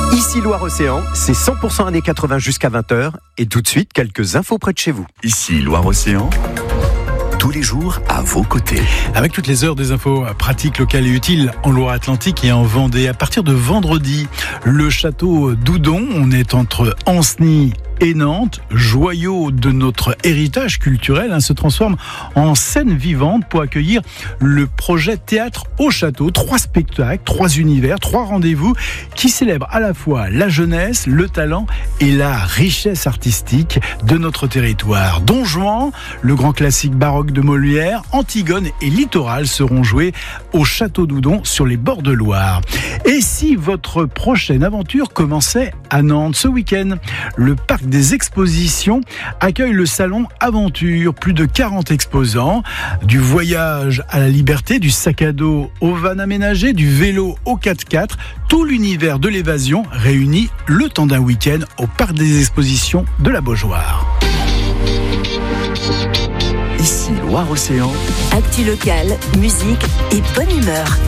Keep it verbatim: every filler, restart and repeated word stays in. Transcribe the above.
Ici Loire-Océan, c'est cent pour cent années quatre-vingts jusqu'à vingt heures. Et tout de suite, quelques infos près de chez vous. Ici Loire-Océan, tous les jours à vos côtés. Avec toutes les heures des infos pratiques, locales et utiles en Loire-Atlantique et en Vendée. À partir de vendredi, le château d'Oudon, on est entre Ancenis et Nantes, joyau de notre héritage culturel, hein, se transforme en scène vivante pour accueillir le projet Théâtre au Château. Trois spectacles, trois univers, trois rendez-vous qui célèbrent à la fois la jeunesse, le talent et la richesse artistique de notre territoire. Don Juan, le grand classique baroque de Molière, Antigone et Littoral seront joués au Château d'Oudon sur les bords de Loire. Et si votre prochaine aventure commençait à Nantes ce week-end, le parc des expositions accueille le salon Aventure. Plus de quarante exposants, du voyage à la liberté, du sac à dos au van aménagé, du vélo au quatre-quatre, tout l'univers de l'évasion réuni le temps d'un week-end au parc des expositions de la Beaujoire. Ici Loire-Océan, actu locale, musique et bonne humeur.